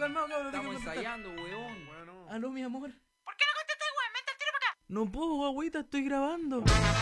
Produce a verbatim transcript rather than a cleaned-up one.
calmado, cabrón. Estamos déjame contestar. ensayando, weón. Bueno. Aló, mi amor. ¿Por qué no contestas, weón? Vente al tiro para acá. No puedo, agüita, estoy grabando.